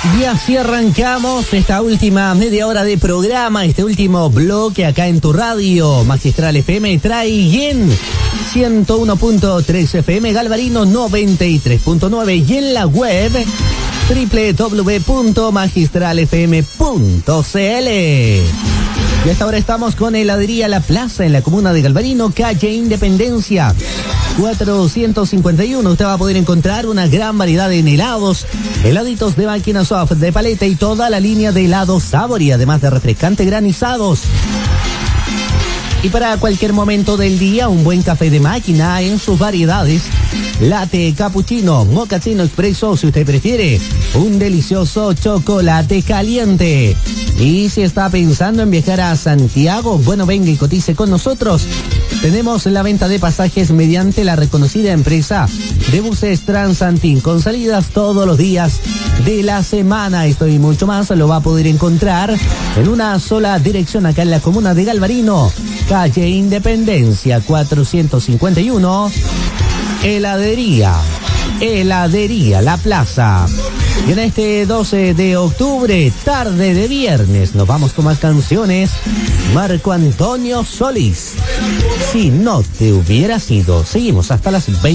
Y así arrancamos esta última media hora de programa, este último bloque acá en tu radio. Magistral FM trae en 101.3 FM, Galvarino 93.9 y en la web www.magistralfm.cl. Y hasta ahora estamos con Heladería La Plaza en la comuna de Galvarino, calle Independencia 451. Usted va a poder encontrar una gran variedad en helados, heladitos de máquina soft, de paleta y toda la línea de helados Sabor, y además de refrescante granizados. Y para cualquier momento del día, un buen café de máquina en sus variedades: latte, cappuccino, mochaccino expreso, si usted prefiere, un delicioso chocolate caliente. Y si está pensando en viajar a Santiago, bueno, venga y cotice con nosotros. Tenemos la venta de pasajes mediante la reconocida empresa de buses Transantin, con salidas todos los días de la semana. Esto y mucho más lo va a poder encontrar en una sola dirección acá en la comuna de Galvarino, calle Independencia 451, Heladería La Plaza. Y en este 12 de octubre, tarde de viernes, nos vamos con más canciones. Marco Antonio Solís, Si no te hubieras ido. Seguimos hasta las 20.